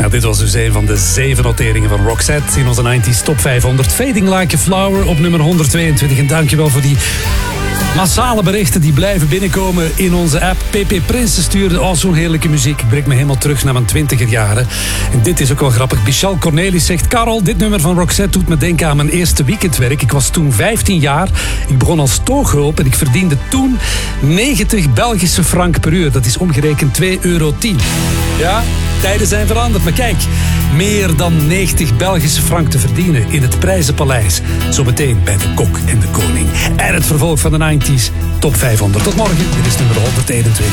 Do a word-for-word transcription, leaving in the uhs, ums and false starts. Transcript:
Nou, dit was dus een van de zeven noteringen van Roxette in onze negentig Top vijfhonderd. Fading Like a Flower op nummer honderdtweeëntwintig. En dankjewel voor die massale berichten die blijven binnenkomen in onze app. P P Prinsen stuurde al zo'n heerlijke muziek. Brengt me helemaal terug naar mijn twintiger jaren. En dit is ook wel grappig. Michel Cornelis zegt: Karel, dit nummer van Roxette doet me denken aan mijn eerste weekendwerk. Ik was toen vijftien jaar. Ik begon als tooghulp en ik verdiende toen negentig Belgische frank per uur. Dat is omgerekend twee euro tien. Ja, tijden zijn veranderd. Maar kijk, meer dan negentig Belgische frank te verdienen in het Prijzenpaleis. Zometeen bij de Kok en de Koning. En het vervolg van de negentig Top vijfhonderd. Tot morgen. Dit is nummer honderdeenentwintig.